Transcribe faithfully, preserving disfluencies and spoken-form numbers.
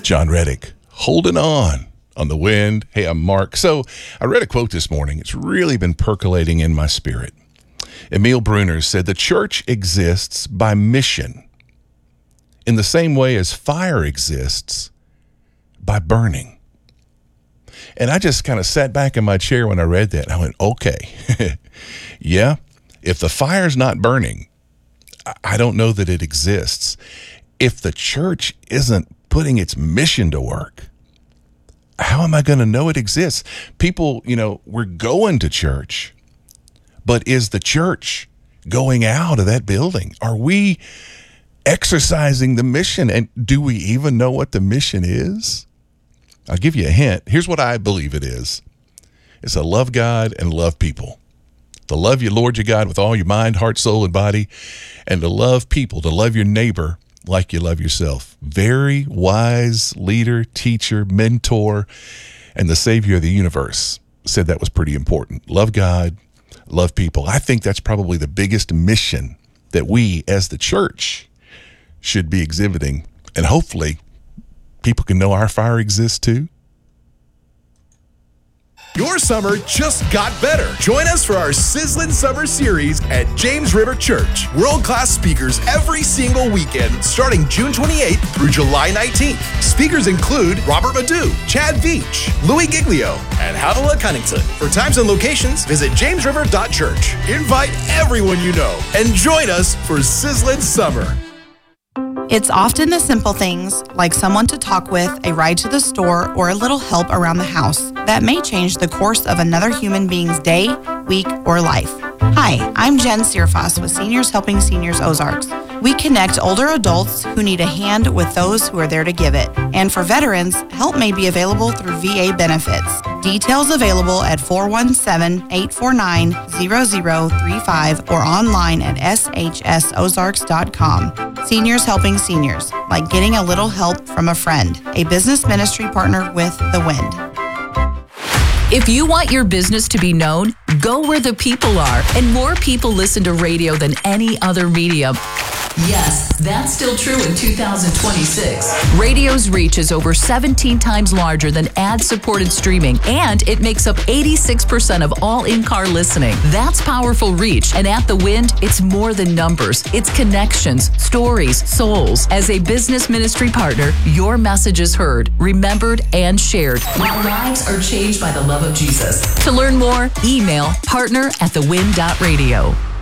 John Reddick, holding on on the wind. Hey, I'm Mark. So I read a quote this morning. It's really been percolating in my spirit. Emil Brunner said, the church exists by mission in the same way as fire exists by burning. And I just kind of sat back in my chair when I read that. I went, okay, yeah, if the fire's not burning, I don't know that it exists. If the church isn't putting its mission to work, how am I going to know it exists? People, you know, we're going to church, but is the church going out of that building? Are we exercising the mission? And do we even know what the mission is? I'll give you a hint. Here's what I believe it is. It's to love God and love people. To love your Lord your God with all your mind, heart, soul, and body, and to love people, to love your neighbor like you love yourself. Very wise leader, teacher, mentor, and the Savior of the universe said that was pretty important. Love God, love people. I think that's probably the biggest mission that we as the church should be exhibiting. And hopefully people can know our fire exists too. Your summer just got better. Join us for our Sizzlin' Summer Series at James River Church. World-class speakers every single weekend starting June twenty-eighth through July nineteenth. Speakers include Robert Madu, Chad Veach, Louis Giglio, and Havila Cunnington. For times and locations, visit james river dot church. Invite everyone you know and join us for Sizzlin' Summer. It's often the simple things, like someone to talk with, a ride to the store, or a little help around the house, that may change the course of another human being's day, week, or life. Hi, I'm Jen Searfoss with Seniors Helping Seniors Ozarks. We connect older adults who need a hand with those who are there to give it. And for veterans, help may be available through V A benefits. Details available at four one seven, eight four nine, zero zero three five or online at s h s ozarks dot com. Seniors Helping Seniors, like getting a little help from a friend. A business ministry partner with The Wind. If you want your business to be known, go where the people are. And more people listen to radio than any other medium. Yes, that's still true in two thousand twenty-six. Radio's reach is over seventeen times larger than ad-supported streaming, and it makes up eighty-six percent of all in-car listening. That's powerful reach, and at The Wind, it's more than numbers. It's connections, stories, souls. As a business ministry partner, your message is heard, remembered, and shared, while lives are changed by the love of Jesus. To learn more, email partner at the wind dot radio.